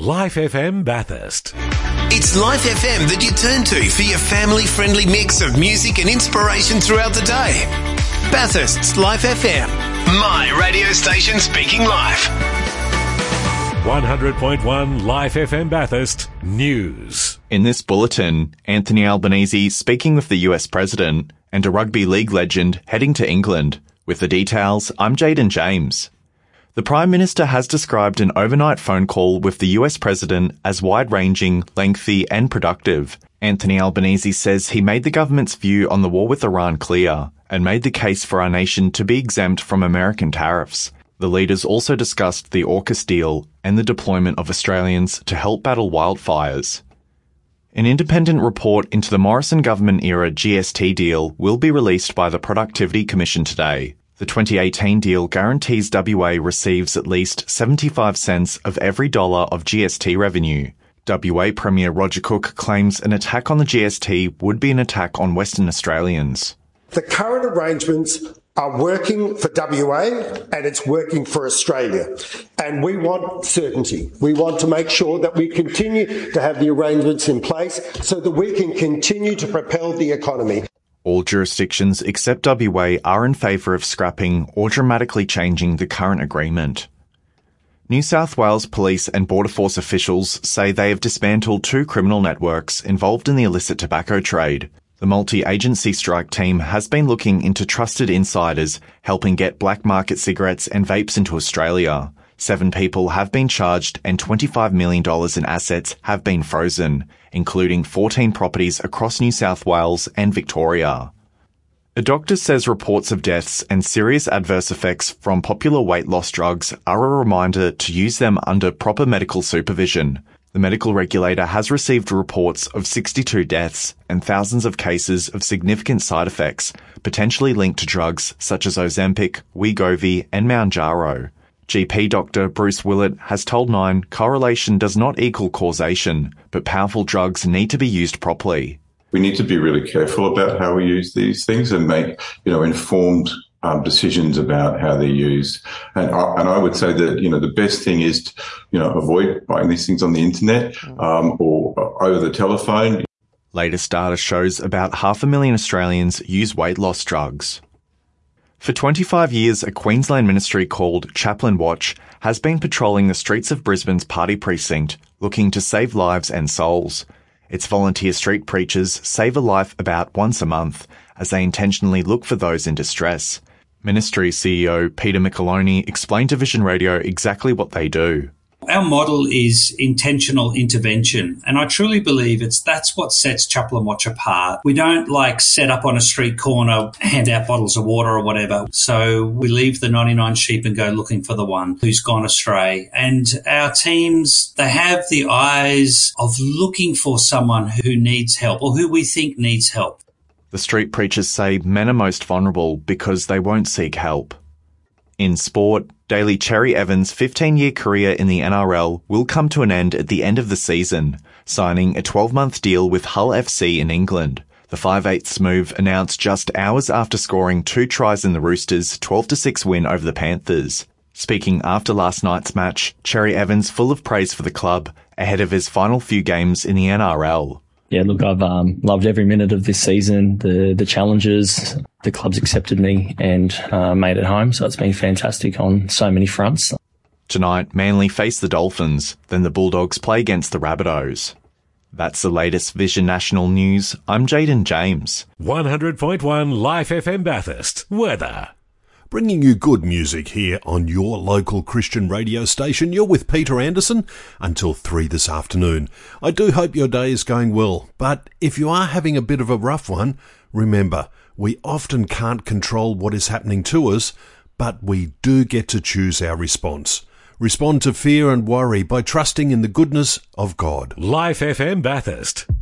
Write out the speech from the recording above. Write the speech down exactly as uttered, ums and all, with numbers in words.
Life F M Bathurst. It's Life F M that you turn to for your family-friendly mix of music and inspiration throughout the day. Bathurst's Life F M. My radio station speaking life. one hundred point one Life F M Bathurst News. In this bulletin, Anthony Albanese speaking with the U S President and a rugby league legend heading to England. With the details, I'm Jaden James. The Prime Minister has described an overnight phone call with the U S President as wide-ranging, lengthy and productive. Anthony Albanese says he made the government's view on the war with Iran clear and made the case for our nation to be exempt from American tariffs. The leaders also discussed the AUKUS deal and the deployment of Australians to help battle wildfires. An independent report into the Morrison government-era G S T deal will be released by the Productivity Commission today. The twenty eighteen deal guarantees W A receives at least seventy-five cents of every dollar of G S T revenue. W A Premier Roger Cook claims an attack on the G S T would be an attack on Western Australians. The current arrangements are working for W A and it's working for Australia. And we want certainty. We want to make sure that we continue to have the arrangements in place so that we can continue to propel the economy. All jurisdictions except W A are in favour of scrapping or dramatically changing the current agreement. New South Wales Police and Border Force officials say they have dismantled two criminal networks involved in the illicit tobacco trade. The multi-agency strike team has been looking into trusted insiders helping get black market cigarettes and vapes into Australia. Seven people have been charged and twenty-five million dollars in assets have been frozen, including fourteen properties across New South Wales and Victoria. A doctor says reports of deaths and serious adverse effects from popular weight loss drugs are a reminder to use them under proper medical supervision. The medical regulator has received reports of sixty-two deaths and thousands of cases of significant side effects, potentially linked to drugs such as Ozempic, Wegovy and Mounjaro. G P Doctor Bruce Willett has told Nine correlation does not equal causation, but powerful drugs need to be used properly. We need to be really careful about how we use these things and make, you know, informed um, decisions about how they're used. And I, and I would say that, you know, the best thing is to, you know, avoid buying these things on the internet um, or over the telephone. Latest data shows about half a million Australians use weight loss drugs. For twenty-five years, a Queensland ministry called Chaplain Watch has been patrolling the streets of Brisbane's party precinct, looking to save lives and souls. Its volunteer street preachers save a life about once a month, as they intentionally look for those in distress. Ministry C E O Peter Micheloni explained to Vision Radio exactly what they do. Our model is intentional intervention, and I truly believe it's that's what sets Chaplain Watch apart. We don't like set up on a street corner, hand out bottles of water or whatever. So we leave the ninety-nine sheep and go looking for the one who's gone astray. And our teams, they have the eyes of looking for someone who needs help or who we think needs help. The street preachers say men are most vulnerable because they won't seek help. In sport, Daly Cherry Evans' fifteen-year career in the N R L will come to an end at the end of the season, signing a twelve-month deal with Hull F C in England. The five-eighths move announced just hours after scoring two tries in the Roosters' twelve to six win over the Panthers. Speaking after last night's match, Cherry Evans full of praise for the club ahead of his final few games in the N R L. Yeah, look, I've um, loved every minute of this season, the the challenges. The club's accepted me and uh, made it home, so it's been fantastic on so many fronts. Tonight, Manly face the Dolphins, then the Bulldogs play against the Rabbitohs. That's the latest Vision National News. I'm Jaden James. one hundred point one Life F M Bathurst. Weather. Bringing you good music here on your local Christian radio station. You're with Peter Anderson until three this afternoon. I do hope your day is going well, but if you are having a bit of a rough one, remember, we often can't control what is happening to us, but we do get to choose our response. Respond to fear and worry by trusting in the goodness of God. Life F M Bathurst.